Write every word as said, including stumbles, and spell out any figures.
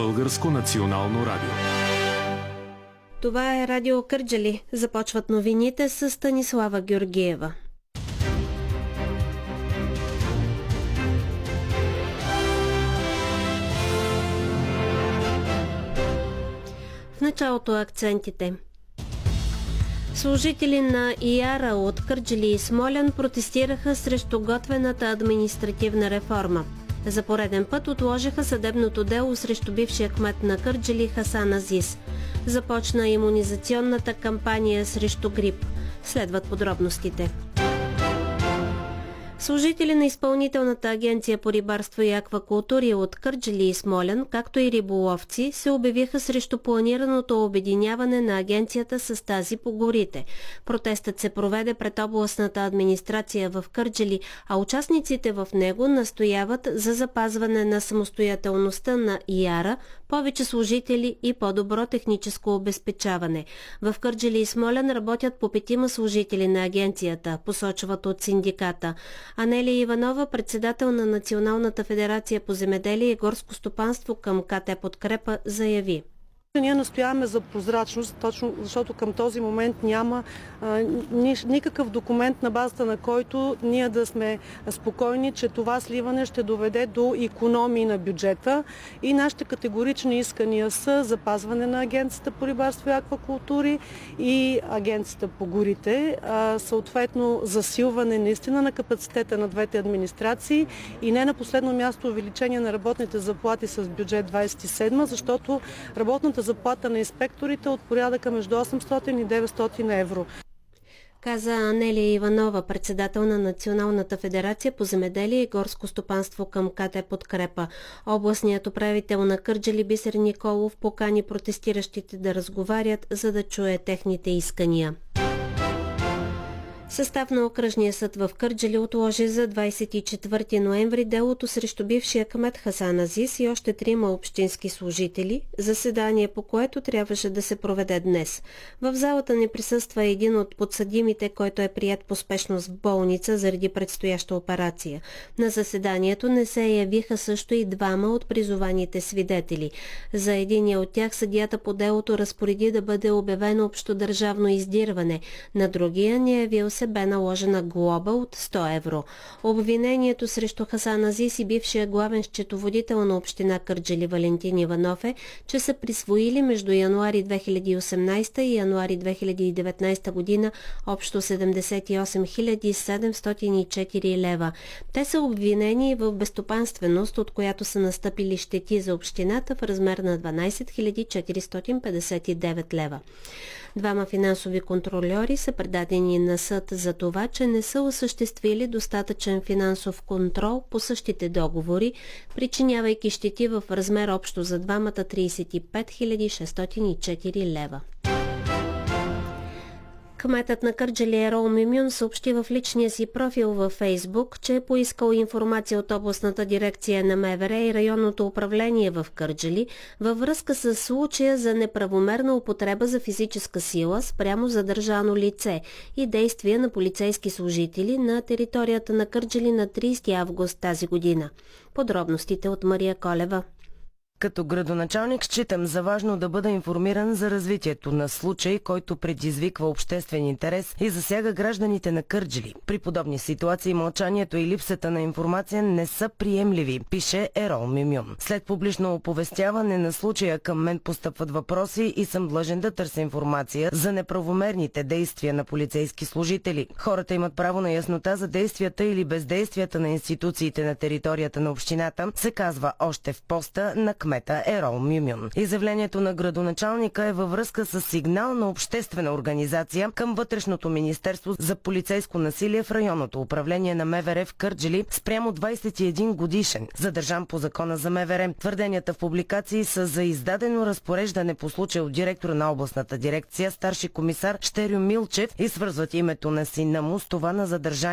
Българско национално радио. Това е Радио Кърджали. Започват новините с Станислава Георгиева. В началото акцентите. Служители на ИАРА от Кърджали и Смолян протестираха срещу готвената административна реформа. За пореден път отложиха съдебното дело срещу бившия кмет на Кърджали Хасан Азис. Започна имунизационната кампания срещу грип. Следват подробностите. Служители на Изпълнителната агенция по рибарство и аквакултури от Кърджали и Смолян, както и риболовци, се обявиха срещу планираното обединяване на агенцията с тази по горите. Протестът се проведе пред областната администрация в Кърджали, а участниците в него настояват за запазване на самостоятелността на ИАРА, повече служители и по-добро техническо обезпечаване. В Кърджали и Смолян работят по петима служители на агенцията, посочват от синдиката. Анелия Иванова, председател на Националната федерация по земеделие и горско стопанство към КТ Подкрепа, заяви: Ние настояваме за прозрачност, точно защото към този момент няма а, ни, никакъв документ, на базата на който ние да сме спокойни, че това сливане ще доведе до икономии на бюджета. И нашите категорични искания са запазване на Агенцията по рибарство и аквакултури и Агенцията по горите, а, съответно засилване наистина на капацитета на двете администрации и не на последно място увеличение на работните заплати с бюджет двадесет и седма, защото работната заплата на инспекторите от порядъка между осемстотин и деветстотин евро. Каза Анелия Иванова, председател на Националната федерация по земеделие и горско стопанство към КТ Подкрепа. Областният управител на Кърджали Бисер Николов покани протестиращите да разговарят, за да чуе техните искания. Състав на окръжния съд в Кърджали отложи за двадесет и четвърти ноември делото срещу бившия кмет Хасан Азис и още трима общински служители, заседание по което трябваше да се проведе днес. В залата не присъства един от подсъдимите, който е приет по спешност в болница заради предстояща операция. На заседанието не се явиха също и двама от призованите свидетели. За единия от тях съдията по делото разпореди да бъде обявено общодържавно издирване, на другия не явил се бе наложена глоба от сто евро. Обвинението срещу Хасан Азис и бившия главен счетоводител на община Кърджали Валентин Иванов е, че са присвоили между януари две хиляди и осемнадесета и януари две хиляди и деветнадесета година общо седемдесет и осем хиляди седемстотин и четири лева. Те са обвинени в безстопанственост, от която са настъпили щети за общината в размер на дванадесет хиляди четиристотин петдесет и девет лева. Двама финансови контрольори са предадени на съд за това, че не са осъществили достатъчен финансов контрол по същите договори, причинявайки щети в размер общо за двамата тридесет и пет хиляди шестстотин и четири лева. Кметът на Кърджали Ерол Мюмюн съобщи в личния си профил във Фейсбук, че е поискал информация от областната дирекция на МВР и районното управление в Кърджали във връзка с случая за неправомерна употреба за физическа сила спрямо задържано лице и действия на полицейски служители на територията на Кърджали на тридесети август тази година. Подробностите от Мария Колева. Като градоначалник считам за важно да бъда информиран за развитието на случай, който предизвиква обществен интерес и засяга гражданите на Кърджали. При подобни ситуации мълчанието и липсата на информация не са приемливи, пише Ерол Мюмюн. След публично оповестяване на случая към мен постъпват въпроси и съм длъжен да търся информация за неправомерните действия на полицейски служители. Хората имат право на яснота за действията или бездействията на институциите на територията на общината, се казва още в поста на кмета Ерол Мюмюн. Изявлението на градоначалника е във връзка с сигнал на обществена организация към Вътрешното министерство за полицейско насилие в районното управление на МВР в Кърджали спрямо двадесет и един годишен, задържан по закона за МВР. Твърденията в публикации са за издадено разпореждане по случай от директора на областната дирекция, старши комисар Щерю Милчев, и свързват името на сина му с това на задържан